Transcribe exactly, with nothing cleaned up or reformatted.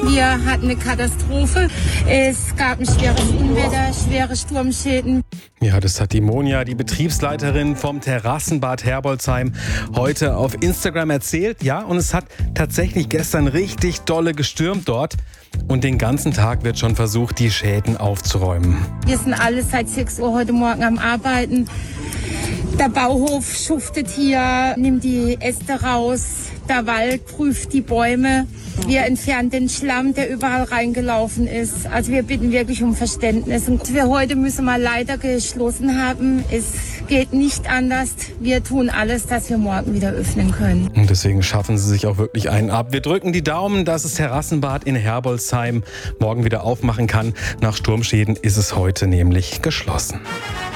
Wir hatten eine Katastrophe. Es gab ein schweres Unwetter, schwere Sturmschäden. Ja, das hat die Monja, die Betriebsleiterin vom Terrassenbad Herbolzheim, heute auf Instagram erzählt. Ja, und es hat tatsächlich gestern richtig dolle gestürmt dort. Und den ganzen Tag wird schon versucht, die Schäden aufzuräumen. Wir sind alle seit sechs Uhr heute Morgen am Arbeiten. Der Bauhof schuftet hier, nimmt die Äste raus. Der Wald prüft die Bäume. Wir entfernen den Schlamm, der überall reingelaufen ist. Also wir bitten wirklich um Verständnis. Und wir heute müssen mal leider geschlossen haben. Es geht nicht anders. Wir tun alles, dass wir morgen wieder öffnen können. Und deswegen schaffen sie sich auch wirklich einen ab. Wir drücken die Daumen, dass das Terrassenbad in Herbolzheim morgen wieder aufmachen kann. Nach Sturmschäden ist es heute nämlich geschlossen.